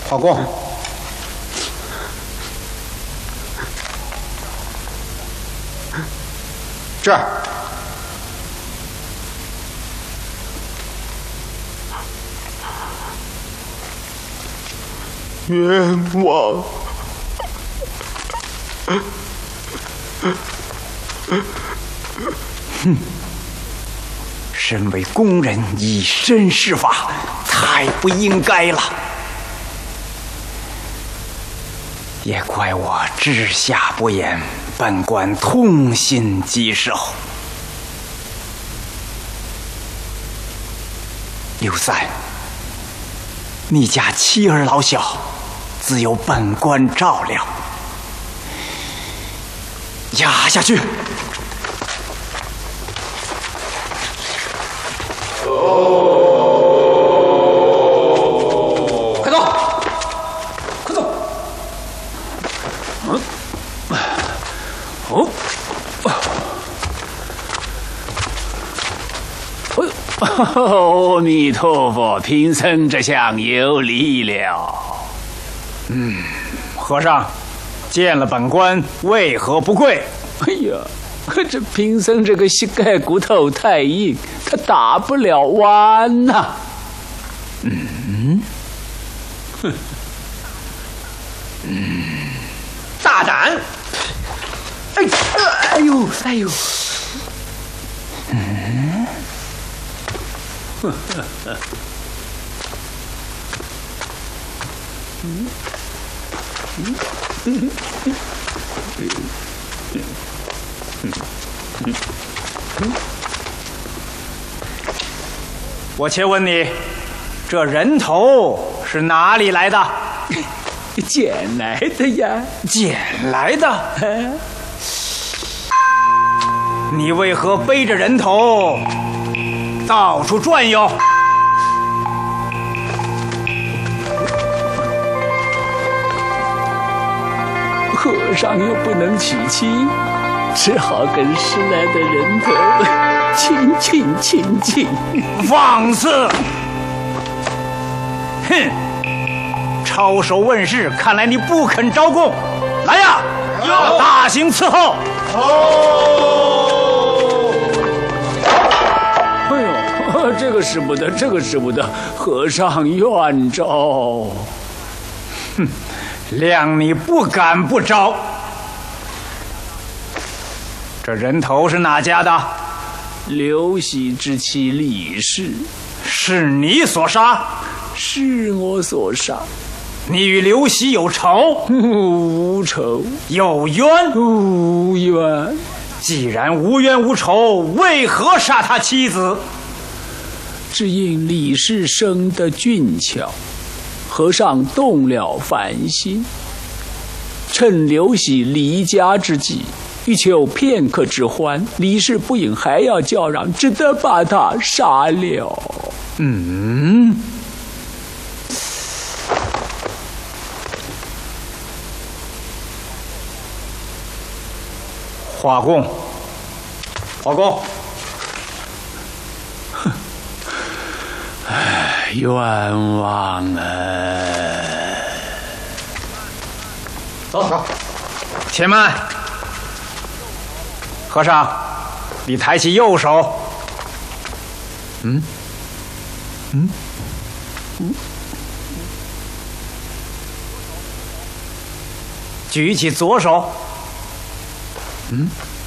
老公，这儿。 冤枉！ 身为工人以身试法，太不应该了。也怪我治下不严，本官痛心疾首。刘三，你家妻儿老小，自有本官照料。压下去！ 快走！快走！ 阿弥陀佛，贫僧这厢有礼了。 和尚，见了本官为何不跪？ 哎呀，这贫僧这个膝盖骨头太硬，他打不了弯呐。 大胆！ 哎呦，哎呦！ 我且问你，这人头是哪里来的？ 捡来的呀， 捡来的。你为何背着人头到处转悠？ 和尚又不能娶妻，只好跟拾来的人头亲近。 妄自！哼！抄手问世，看来你不肯招供。来呀，大刑伺候！ 哎呦，这个使不得，这个使不得，和尚愿招。 哼，谅你不敢不招。这人头是哪家的？ 刘喜之妻李氏， 是你所杀？ 是我所杀。 你与刘喜有仇？ 无仇。 有冤？ 无冤。 既然无冤无仇，为何杀他妻子？ 只因李氏生得俊俏，和尚动了凡心，趁刘喜离家之际，欲求片刻之欢，李氏不应还要叫嚷，只得把他杀了。 华公，华公， 冤枉啊！ 走。 且慢，和尚，你抬起右手。举起左手。